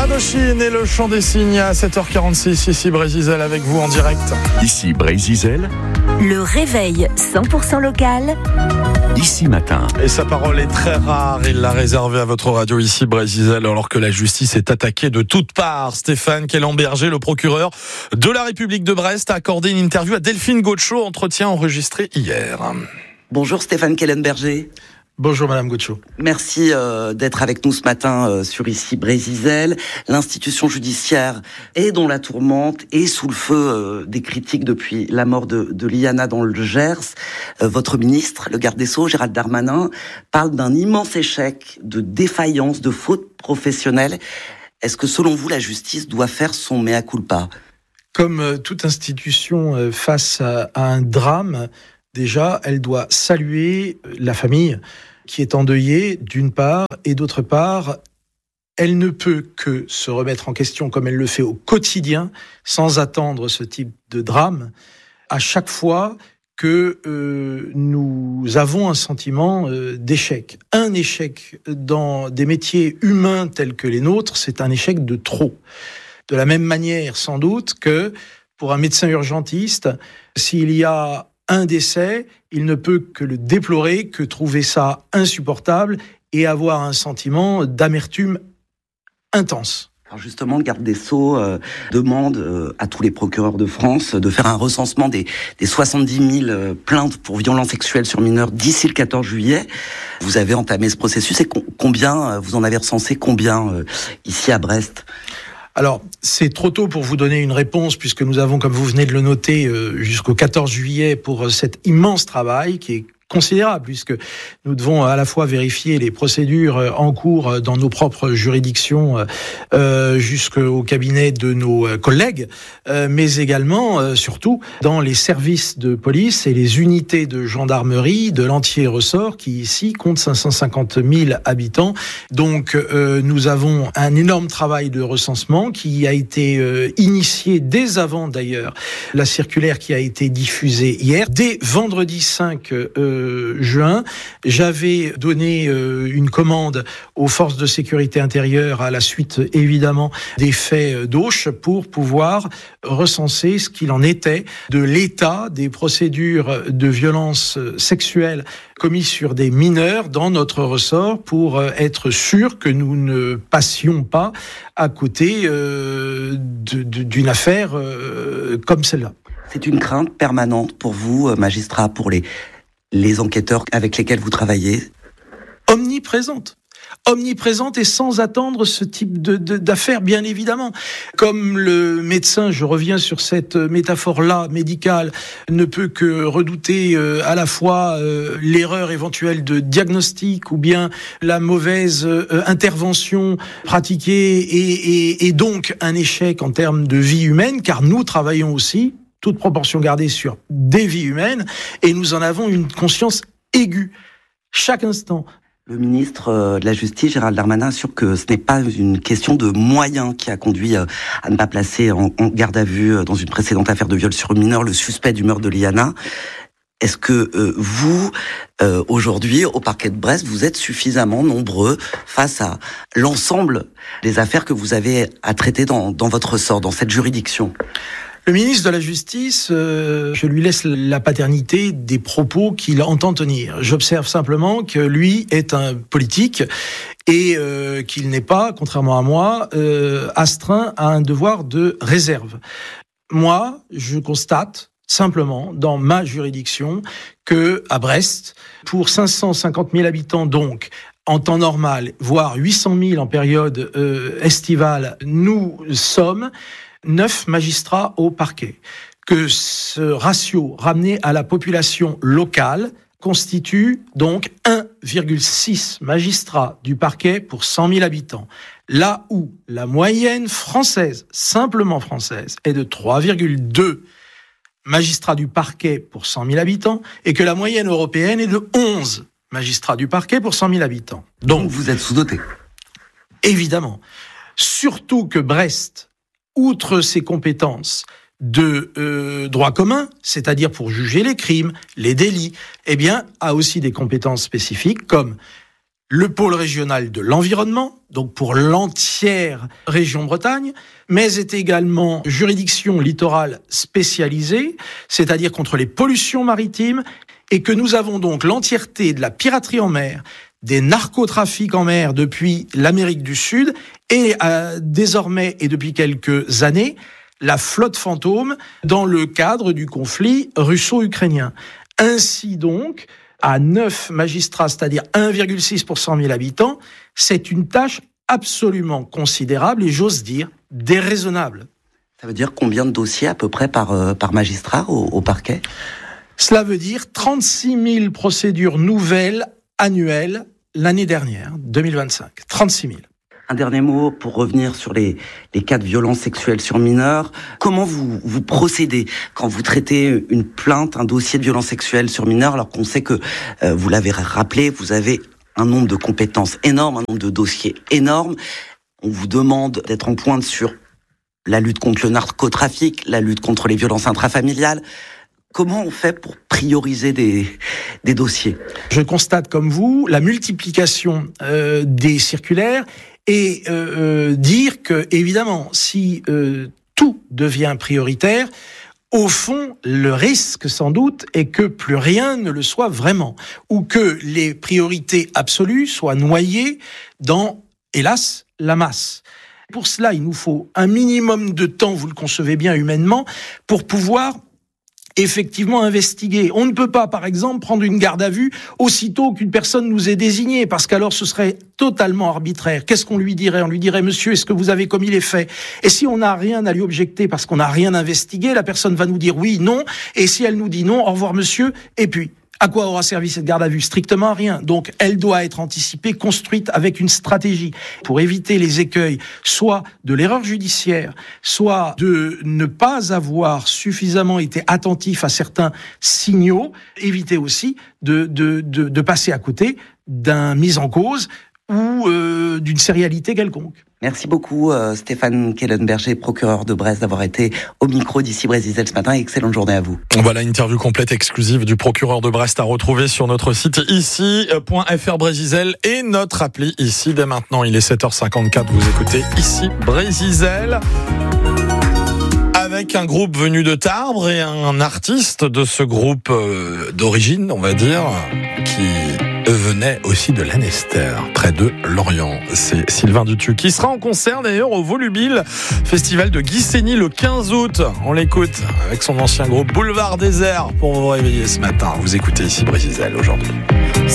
Indochine et le chant des signes à 7h46, ici Brésil avec vous en direct. Ici Brésil. Le réveil 100% local. Ici Matin. Et sa parole est très rare, il l'a réservée à votre radio ici Brésil, alors que la justice est attaquée de toutes parts. Stéphane Kellenberger, le procureur de la République de Brest, a accordé une interview à Delphine Gaucho, entretien enregistré hier. Bonjour Stéphane Kellenberger. Bonjour Madame Gaucho. Merci d'être avec nous ce matin sur ici Brésil. L'institution judiciaire est dans la tourmente et sous le feu des critiques depuis la mort de Liana dans le Gers. Votre ministre, le garde des Sceaux, Gérald Darmanin, parle d'un immense échec, de défaillance, de faute professionnelle. Est-ce que selon vous, la justice doit faire son mea culpa ? Comme toute institution face à un drame, déjà, elle doit saluer la famille qui est endeuillée, d'une part, et d'autre part, elle ne peut que se remettre en question comme elle le fait au quotidien, sans attendre ce type de drame, à chaque fois que nous avons un sentiment d'échec. Un échec dans des métiers humains tels que les nôtres, c'est un échec de trop. De la même manière, sans doute, que pour un médecin urgentiste, s'il y a un décès, il ne peut que le déplorer, que trouver ça insupportable et avoir un sentiment d'amertume intense. Alors justement, le garde des Sceaux demande à tous les procureurs de France de faire un recensement des 70 000 plaintes pour violences sexuelles sur mineurs d'ici le 14 juillet. Vous avez entamé ce processus et combien, vous en avez recensé combien ici à Brest ? Alors, c'est trop tôt pour vous donner une réponse, puisque nous avons, comme vous venez de le noter, jusqu'au 14 juillet pour cet immense travail qui est considérable, puisque nous devons à la fois vérifier les procédures en cours dans nos propres juridictions jusqu'au cabinet de nos collègues, mais également, surtout, dans les services de police et les unités de gendarmerie de l'entier ressort qui, ici, compte 550 000 habitants. Donc, nous avons un énorme travail de recensement qui a été initié dès avant, d'ailleurs, la circulaire qui a été diffusée hier. Dès vendredi 5 juin, j'avais donné une commande aux forces de sécurité intérieure à la suite, évidemment, des faits d'Auch pour pouvoir recenser ce qu'il en était de l'état des procédures de violence sexuelle commises sur des mineurs dans notre ressort pour être sûr que nous ne passions pas à côté d'une affaire comme celle-là. C'est une crainte permanente pour vous, magistrat, pour les enquêteurs avec lesquels vous travaillez ? Omniprésente et sans attendre ce type d'affaires, bien évidemment. Comme le médecin, je reviens sur cette métaphore-là, médicale, ne peut que redouter à la fois l'erreur éventuelle de diagnostic ou bien la mauvaise intervention pratiquée et donc un échec en termes de vie humaine, car nous travaillons aussi, toute proportion gardée, sur des vies humaines, et nous en avons une conscience aiguë, chaque instant. Le ministre de la Justice, Gérald Darmanin, assure que ce n'est pas une question de moyens qui a conduit à ne pas placer en garde à vue dans une précédente affaire de viol sur mineur le suspect du meurtre de Liana. Est-ce que vous, aujourd'hui, au parquet de Brest, vous êtes suffisamment nombreux face à l'ensemble des affaires que vous avez à traiter dans votre ressort, dans cette juridiction ? Le ministre de la Justice, je lui laisse la paternité des propos qu'il entend tenir. J'observe simplement que lui est un politique et qu'il n'est pas, contrairement à moi, astreint à un devoir de réserve. Moi, je constate simplement dans ma juridiction que à Brest, pour 550 000 habitants donc, en temps normal, voire 800 000 en période estivale, nous sommes 9 magistrats au parquet. Que ce ratio ramené à la population locale constitue donc 1,6 magistrats du parquet pour 100 000 habitants. Là où la moyenne française, simplement française, est de 3,2 magistrats du parquet pour 100 000 habitants et que la moyenne européenne est de 11 magistrats du parquet pour 100 000 habitants. Donc vous êtes sous-doté. Évidemment. Surtout que Brest, outre ses compétences de droit commun, c'est-à-dire pour juger les crimes, les délits, a aussi des compétences spécifiques comme le pôle régional de l'environnement, donc pour l'entière région Bretagne, mais est également juridiction littorale spécialisée, c'est-à-dire contre les pollutions maritimes, et que nous avons donc l'entièreté de la piraterie en mer, des narcotrafics en mer depuis l'Amérique du Sud, et désormais, et depuis quelques années, la flotte fantôme dans le cadre du conflit russo-ukrainien. Ainsi donc, à 9 magistrats, c'est-à-dire 1,6 pour 100 000 habitants, c'est une tâche absolument considérable et j'ose dire déraisonnable. Ça veut dire combien de dossiers à peu près par magistrat au parquet ? Cela veut dire 36 000 procédures nouvelles annuelles l'année dernière, 2025. 36 000. Un dernier mot pour revenir sur les cas de violences sexuelles sur mineurs. Comment vous procédez quand vous traitez une plainte, un dossier de violence sexuelle sur mineurs, alors qu'on sait que, vous l'avez rappelé, vous avez un nombre de compétences énorme, un nombre de dossiers énorme. On vous demande d'être en pointe sur la lutte contre le narcotrafic, la lutte contre les violences intrafamiliales. Comment on fait pour prioriser des dossiers ? Je constate comme vous la multiplication des circulaires et dire que, évidemment, si tout devient prioritaire, au fond, le risque, sans doute, est que plus rien ne le soit vraiment, ou que les priorités absolues soient noyées dans, hélas, la masse. Pour cela, il nous faut un minimum de temps, vous le concevez bien humainement, pour pouvoir effectivement investiguer. On ne peut pas, par exemple, prendre une garde à vue aussitôt qu'une personne nous est désignée, parce qu'alors ce serait totalement arbitraire. Qu'est-ce qu'on lui dirait ? On lui dirait, monsieur, est-ce que vous avez commis les faits ? Et si on n'a rien à lui objecter parce qu'on n'a rien investigué, la personne va nous dire oui, non, et si elle nous dit non, au revoir monsieur, et puis à quoi aura servi cette garde à vue ? Strictement à rien. Donc, elle doit être anticipée, construite avec une stratégie pour éviter les écueils, soit de l'erreur judiciaire, soit de ne pas avoir suffisamment été attentif à certains signaux, éviter aussi de passer à côté d'un mise en cause ou d'une sérialité quelconque. Merci beaucoup Stéphane Kellenberger, procureur de Brest, d'avoir été au micro d'Ici Brésil ce matin. Excellente journée à vous. Voilà, interview complète exclusive du procureur de Brest à retrouver sur notre site ici.fr Brésil et notre appli ici dès maintenant. Il est 7h54, vous écoutez Ici Brésil avec un groupe venu de Tarbes et un artiste de ce groupe d'origine, on va dire, qui venait aussi de Lanester, près de Lorient. C'est Sylvain Dutu, qui sera en concert d'ailleurs au Volubile, festival de Guissény le 15 août. On l'écoute avec son ancien groupe Boulevard Désert pour vous réveiller ce matin. Vous écoutez Ici Brésil aujourd'hui.